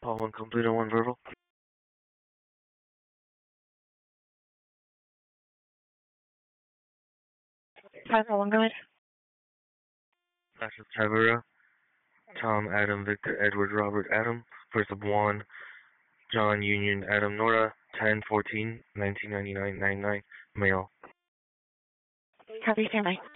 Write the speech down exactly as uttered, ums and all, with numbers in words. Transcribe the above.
Paul one complete and one verbal. Five one, go ahead. Ashes Tavera, Tom Adam Victor Edward Robert Adam, first of one, John Union Adam Nora, ten fourteen nineteen ninety-nine ninety-nine, male. Copy, stand by.